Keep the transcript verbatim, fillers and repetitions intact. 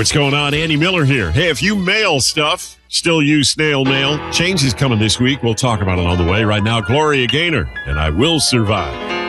what's going on? Andy Miller here. Hey, if you mail stuff, still use snail mail, change is coming this week. We'll talk about it on the way. Right now, Gloria Gaynor and I Will Survive.